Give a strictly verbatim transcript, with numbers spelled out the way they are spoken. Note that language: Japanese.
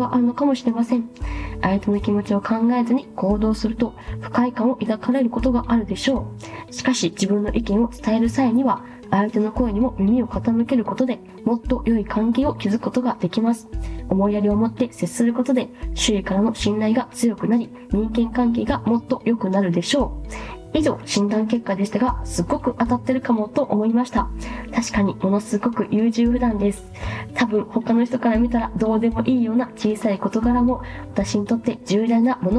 があるのかもしれません。相手の気持ちを考えずに行動すると不快感を抱かれることがあるでしょう。しかし自分の意見を伝える際には相手の声にも耳を傾けることでもっと良い関係を築くことができます。思いやりを持って接することで周囲からの信頼が強くなり、人間関係がもっと良くなるでしょう。以上、診断結果でしたが、すっごく当たってるかもと思いました。確かにものすごく優柔不断です。多分他の人から見たらどうでもいいような小さい事柄も私にとって重大なもの